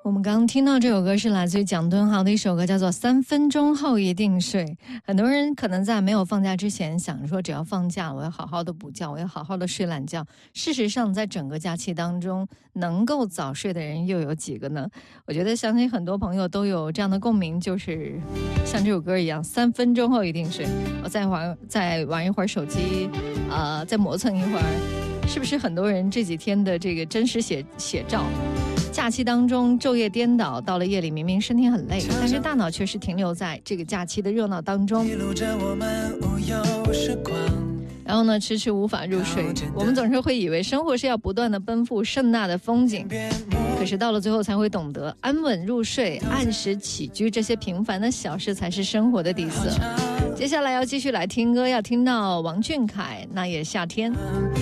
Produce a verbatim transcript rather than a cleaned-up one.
我们刚刚听到这首歌是来自于蒋敦豪的一首歌，叫做《三分钟后一定睡》。很多人可能在没有放假之前想说，只要放假我要好好的补觉，我要好好的睡懒觉。事实上在整个假期当中能够早睡的人又有几个呢？我觉得相信很多朋友都有这样的共鸣，就是像这首歌一样，三分钟后一定睡。我再玩再玩一会儿手机，呃，再磨蹭一会儿，是不是很多人这几天的这个真实写写照？假期当中昼夜颠倒，到了夜里明明身体很累，但是大脑却是停留在这个假期的热闹当中，然后呢迟迟无法入睡。我们总是会以为生活是要不断的奔赴盛大的风景，可是到了最后才会懂得，安稳入睡、按时起居这些平凡的小事才是生活的底色。接下来要继续来听歌，要听到王俊凯，那也夏天。